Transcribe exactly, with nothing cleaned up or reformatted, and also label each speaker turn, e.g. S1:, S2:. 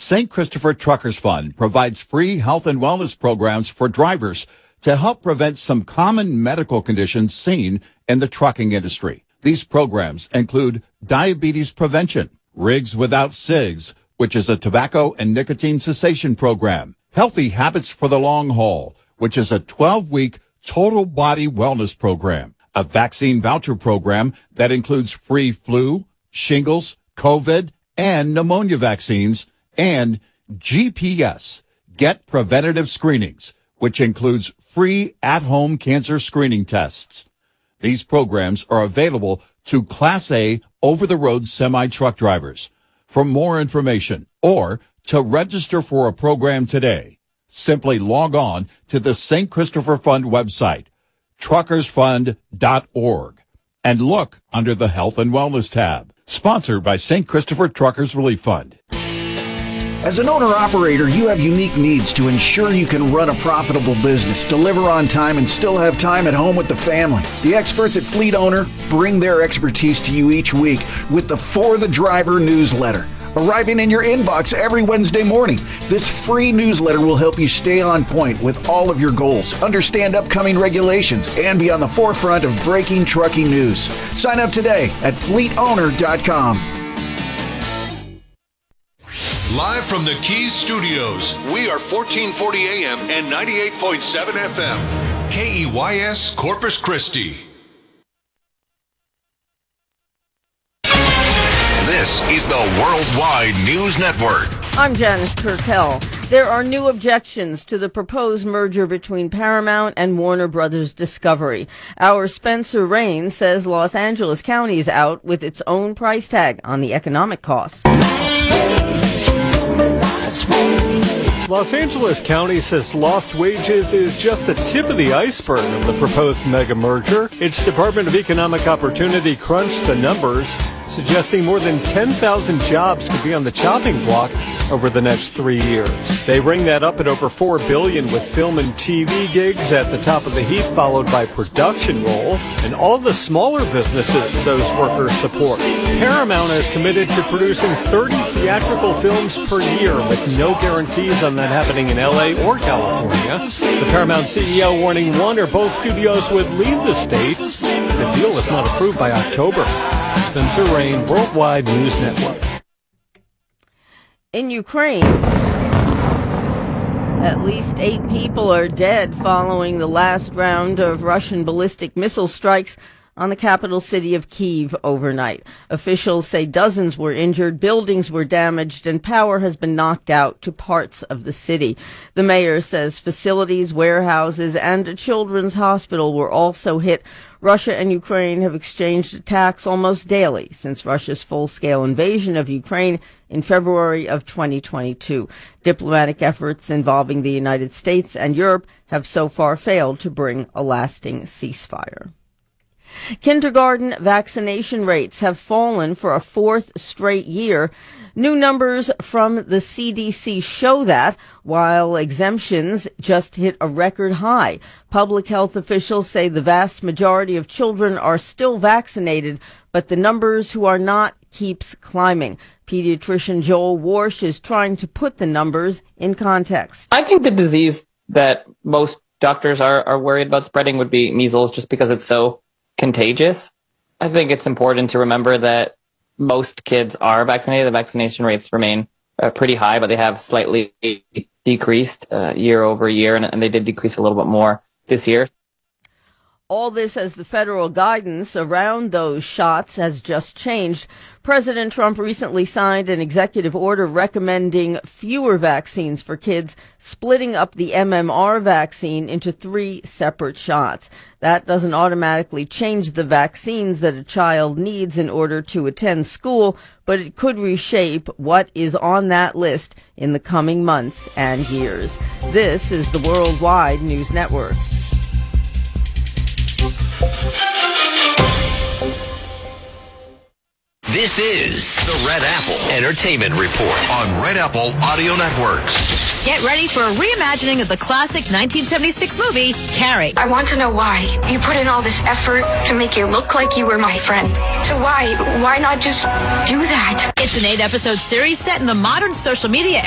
S1: Saint Christopher Truckers Fund provides free health and wellness programs for drivers to help prevent some common medical conditions seen in the trucking industry. These programs include diabetes prevention, Rigs Without Cigs, which is a tobacco and nicotine cessation program, Healthy Habits for the Long Haul, which is a twelve-week total body wellness program, a vaccine voucher program that includes free flu, shingles, COVID, and pneumonia vaccines, and G P S, Get Preventative Screenings, which includes free at-home cancer screening tests. These programs are available to Class A over-the-road semi-truck drivers. For more information or to register for a program today, simply log on to the Saint Christopher Fund website, truckers fund dot org, and look under the Health and Wellness tab. Sponsored by Saint Christopher Truckers Relief Fund.
S2: As an owner-operator, you have unique needs to ensure you can run a profitable business, deliver on time, and still have time at home with the family. The experts at Fleet Owner bring their expertise to you each week with the For the Driver newsletter. Arriving in your inbox every Wednesday morning, this free newsletter will help you stay on point with all of your goals, understand upcoming regulations, and be on the forefront of breaking trucking news. Sign up today at fleet owner dot com.
S3: Live from the Keys Studios, we are fourteen forty A M and ninety-eight point seven F M. K E Y S Corpus Christi. This is the Worldwide News Network.
S4: I'm Janice Kirkell. There are new objections to the proposed merger between Paramount and Warner Brothers Discovery. Our Spencer Rain says Los Angeles County is out with its own price tag on the economic costs.
S5: Los Angeles County says lost wages is just the tip of the iceberg of the proposed mega merger. Its Department of Economic Opportunity crunched the numbers, suggesting more than ten thousand jobs could be on the chopping block over the next three years. They ring that up at over four billion dollars with film and T V gigs at the top of the heap, followed by production roles and all the smaller businesses those workers support. Paramount is committed to producing thirty theatrical films per year with no guarantees on that happening in L A or California. The Paramount C E O warning one or both studios would leave the state if the deal is not approved by October. Spencer Rain, Worldwide News Network.
S4: In Ukraine, at least eight people are dead following the last round of Russian ballistic missile strikes on the capital city of Kyiv overnight. Officials say dozens were injured, buildings were damaged, and power has been knocked out to parts of the city. The mayor says facilities, warehouses, and a children's hospital were also hit. Russia and Ukraine have exchanged attacks almost daily since Russia's full-scale invasion of Ukraine in February of twenty twenty-two. Diplomatic efforts involving the United States and Europe have so far failed to bring a lasting ceasefire. Kindergarten vaccination rates have fallen for a fourth straight year. New numbers from the C D C show that, while exemptions just hit a record high. Public health officials say the vast majority of children are still vaccinated, but the numbers who are not keeps climbing. Pediatrician Joel Warsh is trying to put the numbers in context.
S6: I think the disease that most doctors are, are worried about spreading would be measles, just because it's so contagious. I think it's important to remember that most kids are vaccinated. The vaccination rates remain uh, pretty high, but they have slightly decreased uh, year over year, and, and they did decrease a little bit more this year.
S4: All this as the federal guidance around those shots has just changed. President Trump recently signed an executive order recommending fewer vaccines for kids, splitting up the M M R vaccine into three separate shots. That doesn't automatically change the vaccines that a child needs in order to attend school, but it could reshape what is on that list in the coming months and years. This is the Worldwide News Network.
S3: This is the Red Apple Entertainment Report on Red Apple Audio Networks.
S7: Get ready for a reimagining of the classic nineteen seventy-six movie, Carrie.
S8: I want to know why you put in all this effort to make it look like you were my friend. So why, why not just do that?
S7: It's an eight-episode series set in the modern social media